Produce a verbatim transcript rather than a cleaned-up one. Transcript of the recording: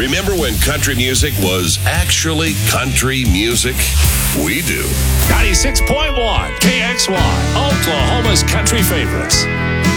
Remember when country music was actually country music? We do. ninety-six point one K X Y, Oklahoma's country favorites.